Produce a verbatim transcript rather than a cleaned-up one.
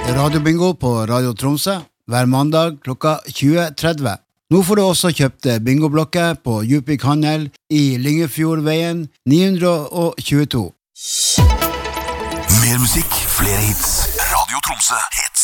Radiobingo på Radio Tromsø hver mandag klokka tjue tretti. Nå får du også kjøpt bingoblokker på Djupvik Handel i Lyngefjordveien ni hundre tjueto. Mer musikk, flere hits. Radio Tromsø heter